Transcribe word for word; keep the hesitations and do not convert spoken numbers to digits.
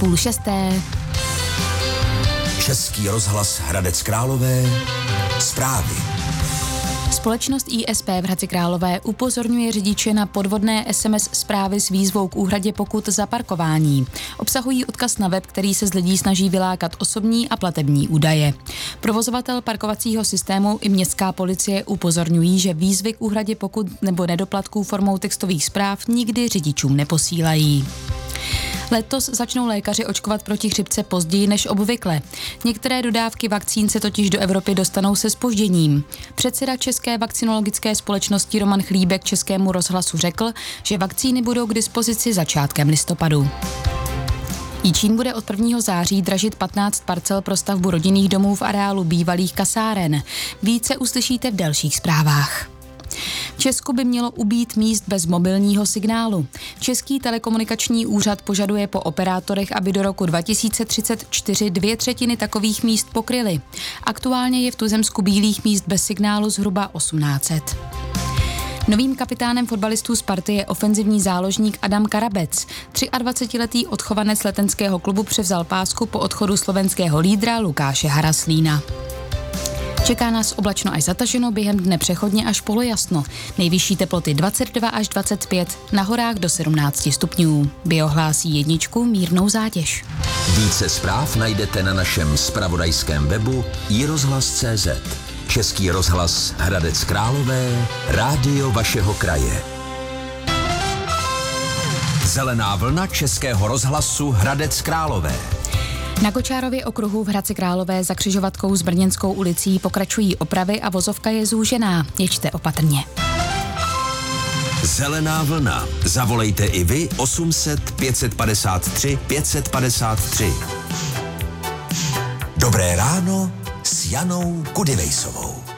půl šesté. Český rozhlas Hradec Králové. Zprávy. Společnost I S P v Hradci Králové upozorňuje řidiče na podvodné S M S zprávy s výzvou k úhradě pokut za parkování. Obsahují odkaz na web, který se z lidí snaží vylákat osobní a platební údaje. Provozovatel parkovacího systému i městská policie upozorňují, že výzvy k úhradě pokut nebo nedoplatků formou textových zpráv nikdy řidičům neposílají. Letos začnou lékaři očkovat proti chřipce později než obvykle. Některé dodávky vakcín se totiž do Evropy dostanou se zpožděním. Předseda České vakcinologické společnosti Roman Chlíbek Českému rozhlasu řekl, že vakcíny budou k dispozici začátkem listopadu. Jičín bude od prvního září dražit patnáct parcel pro stavbu rodinných domů v areálu bývalých kasáren. Více uslyšíte v dalších zprávách. V Česku by mělo ubýt míst bez mobilního signálu. Český telekomunikační úřad požaduje po operátorech, aby do roku dva tisíce třicet čtyři dvě třetiny takových míst pokryly. Aktuálně je v tuzemsku bílých míst bez signálu zhruba osmnáct set. Novým kapitánem fotbalistů Sparty je ofenzivní záložník Adam Karabec. dvacetiletý odchovanec letenského klubu převzal pásku po odchodu slovenského lídra Lukáše Haraslína. Čeká nás oblačno až zataženo, během dne přechodně až polojasno. Nejvyšší teploty dvacet dva až dvacet pět, na horách do sedmnáct stupňů. Biohlásí jedničku mírnou zátěž. Více zpráv najdete na našem zpravodajském webu i rozhlas tečka cé zet. Český rozhlas Hradec Králové, rádio vašeho kraje. Zelená vlna Českého rozhlasu Hradec Králové. Na Kočárově okruhu v Hradci Králové za křižovatkou s Brněnskou ulicí pokračují opravy a vozovka je zúžená. Jeďte opatrně. Zelená vlna. Zavolejte i vy osm set pět set padesát tři pět set padesát tři. Dobré ráno s Janou Kudivejsovou.